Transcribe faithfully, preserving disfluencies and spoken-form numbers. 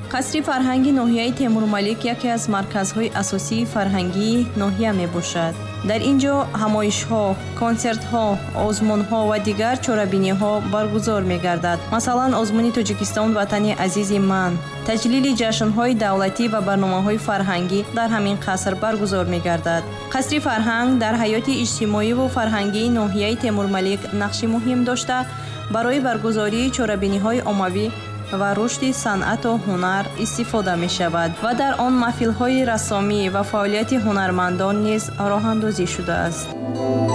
қасри фарҳанги ноҳияи Темурмалик яке аз марказҳои асосии фарҳангии ноҳия мебошад. дар ин ҷо ҳамоишҳо, консертҳо, озмунҳо ва дигар чорабиниҳо баргузор мегардад. Масалан, озмуни Тоҷикистон ватани азизи ман, таҷлили ҷашнҳои давлатӣ ва барномаҳои фарҳангӣ дар ҳамин қаср баргузор мегардад. қасри фарҳанг дар ҳаёти иҷтимоиву фарҳангии ноҳияи Темурмалик нақши муҳим дошта, барои баргузории чорабиниҳои оммавӣ ва рушди санъату ҳунар истифода мешавад ва дар он маҳфилҳои рассомӣ ва фаъолияти ҳунармандон низ роҳандозӣ шудааст.